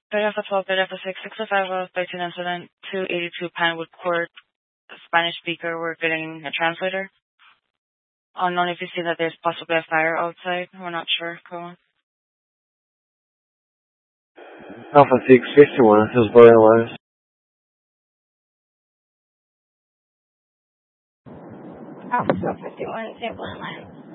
Paragraph 12, paragraph 6, 605 of 13 incident, 282 Pinewood Court, Spanish speaker, we're getting a translator. Unknown if you see that there's possibly a fire outside. We're not sure. Go on. Alpha 651, Hillsborough Airlines. Alpha 51, St. Airlines.